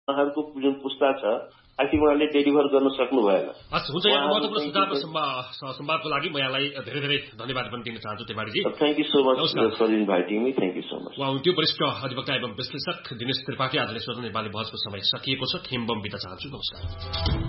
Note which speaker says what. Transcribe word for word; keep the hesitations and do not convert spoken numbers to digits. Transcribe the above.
Speaker 1: उहाँहरूको जुन पुस्ता छ आखिर उहाँले डेलिभर गर्न सक्नु भएन।
Speaker 2: हस् हुन्छ, यहाँ महत्त्वपूर्ण सुझाव र संवादको लागि म यहाँलाई धेरै धेरै धन्यवाद पनि दिन चाहन्छु त्रिपाठीजी।
Speaker 1: Thank you so much for inviting me. Thank you so much.
Speaker 2: उहाँ हुनुहुन्थ्यो वरिष्ठ अधिवक्ता एवं विश्लेषक दिनेश त्रिपाठी। आजले स्वतन्त्र नेपाली बहसको समय सकिएको छ। खेम्बम बिदा चाहन्छु। नमस्कार।